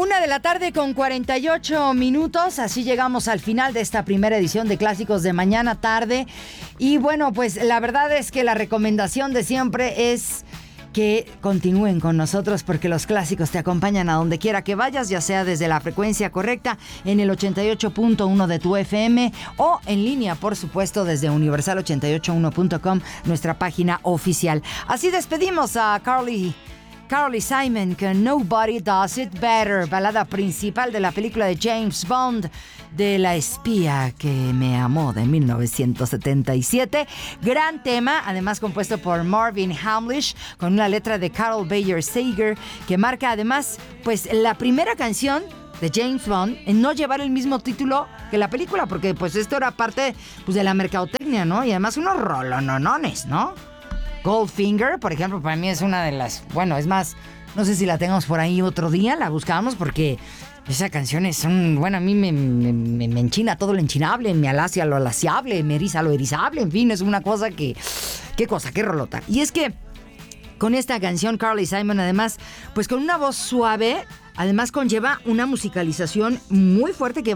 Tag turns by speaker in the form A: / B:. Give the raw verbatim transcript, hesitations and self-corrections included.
A: Una de la tarde con cuarenta y ocho minutos, así llegamos al final de esta primera edición de Clásicos de Mañana Tarde. Y bueno, pues la verdad es que la recomendación de siempre es que continúen con nosotros porque los clásicos te acompañan a donde quiera que vayas, ya sea desde la frecuencia correcta en el ochenta y ocho punto uno de tu F M o en línea, por supuesto, desde universal ochenta y ocho uno punto com, nuestra página oficial. Así despedimos a Carly... Carly Simon con Nobody Does It Better, balada principal de la película de James Bond, de la espía que me amó, de mil novecientos setenta y siete. Gran tema, además compuesto por Marvin Hamlish, con una letra de Carol Bayer Sager, que marca además pues la primera canción de James Bond en no llevar el mismo título que la película, porque pues esto era parte pues de la mercadotecnia, ¿no? Y además unos rolononones, ¿no? Goldfinger, por ejemplo, para mí es una de las... Bueno, es más, no sé si la tengamos por ahí otro día, la buscamos porque esa canción es un... Bueno, a mí me, me, me, me enchina todo lo enchinable, me alacia lo alaciable, me eriza lo erizable, en fin, es una cosa que... ¿Qué cosa? ¿Qué rolota? Y es que con esta canción, Carly Simon, además, pues con una voz suave, además conlleva una musicalización muy fuerte que